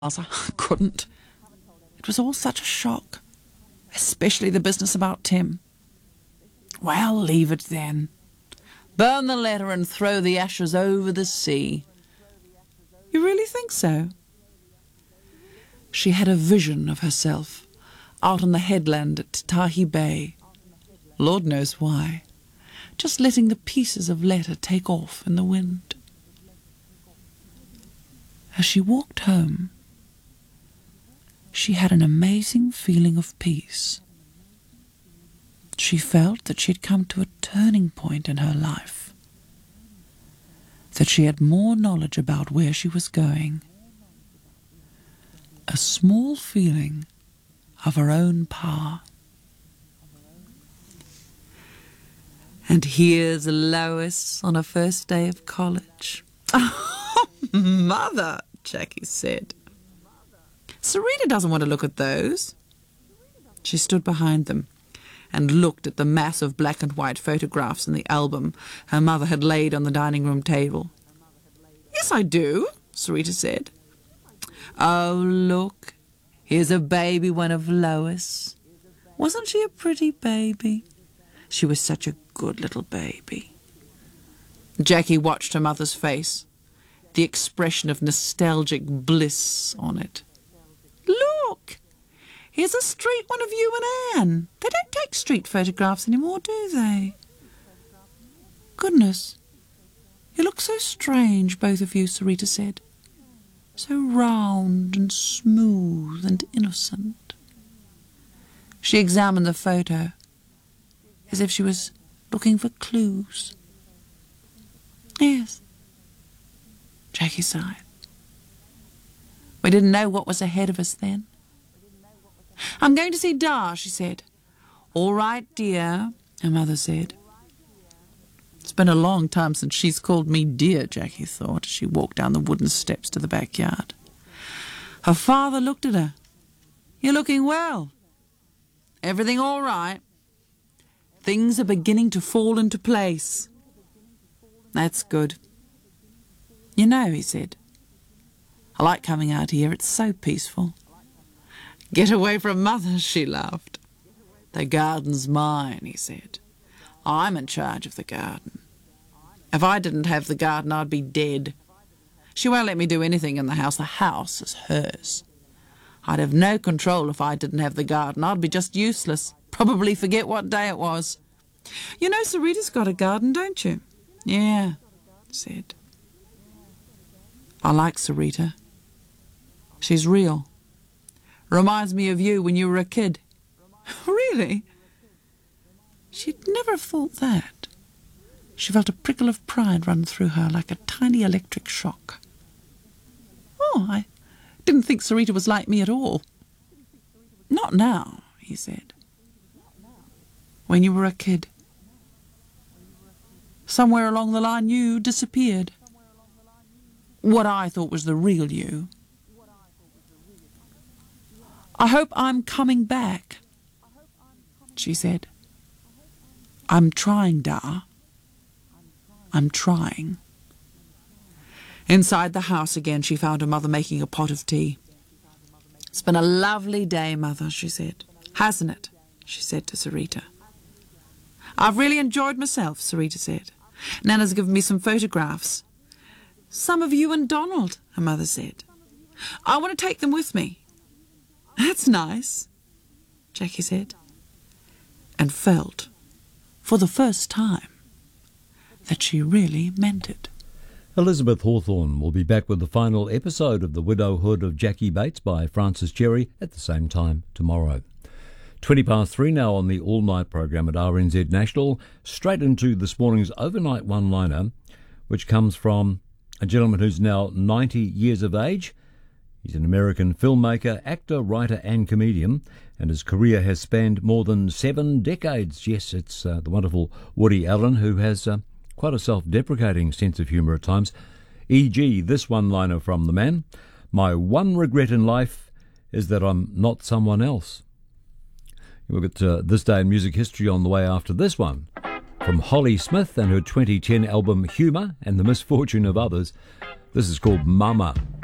I couldn't. It was all such a shock, especially the business about Tim. Well, leave it then. Burn the letter and throw the ashes over the sea. You really think so? She had a vision of herself out on the headland at Tahi Bay. Lord knows why. Just letting the pieces of letter take off in the wind. As she walked home, she had an amazing feeling of peace. She felt that she had come to a turning point in her life, that she had more knowledge about where she was going, a small feeling of her own power. And here's Lois on her first day of college. Oh, Mother, Jackie said. Sarita doesn't want to look at those. She stood behind them and looked at the mass of black and white photographs in the album her mother had laid on the dining room table. Yes, I do, Sarita said. Oh, look, here's a baby one of Lois. Wasn't she a pretty baby? She was such a good little baby. Jackie watched her mother's face, the expression of nostalgic bliss on it. Look, here's a street one of you and Anne. They don't take street photographs anymore, do they? Goodness, you look so strange, both of you, Sarita said. So round and smooth and innocent. She examined the photo as if she was looking for clues. Yes, Jackie sighed. We didn't know what was ahead of us then. I'm going to see Da, she said. All right, dear, her mother said. It's been a long time since she's called me dear, Jackie thought, as she walked down the wooden steps to the backyard. Her father looked at her. You're looking well. Everything all right? Things are beginning to fall into place. That's good. You know, he said, I like coming out here. It's so peaceful. Get away from Mother, she laughed. The garden's mine, he said. I'm in charge of the garden. If I didn't have the garden, I'd be dead. She won't let me do anything in the house. The house is hers. I'd have no control if I didn't have the garden. I'd be just useless. Probably forget what day it was. You know, Sarita's got a garden, don't you? Yeah, he said. I like Sarita. She's real. Reminds me of you when you were a kid. Really? She'd never have thought that. She felt a prickle of pride run through her like a tiny electric shock. Oh, I didn't think Sarita was like me at all. Not now, he said. When you were a kid. Somewhere along the line you disappeared. What I thought was the real you. I hope I'm coming back, she said. I'm trying, Da. I'm trying. Inside the house again, she found her mother making a pot of tea. It's been a lovely day, Mother, she said. Hasn't it? She said to Sarita. I've really enjoyed myself, Sarita said. Nana's given me some photographs. Some of you and Donald, her mother said. I want to take them with me. That's nice, Jackie said, and felt, for the first time, that she really meant it. Elizabeth Hawthorne will be back with the final episode of The Widowhood of Jackie Bates by Frances Cherry at the same time tomorrow. 3:20 now on the all-night program at RNZ National. Straight into this morning's overnight one-liner, which comes from a gentleman who's now 90 years of age. He's an American filmmaker, actor, writer and comedian, and his career has spanned more than 7 decades. Yes, it's the wonderful Woody Allen, who has quite a self-deprecating sense of humour at times. E.g., this one-liner from the man: my one regret in life is that I'm not someone else. We'll get to This Day in Music History on the way after this one. From Holly Smith and her 2010 album Humour and the Misfortune of Others, this is called Mama.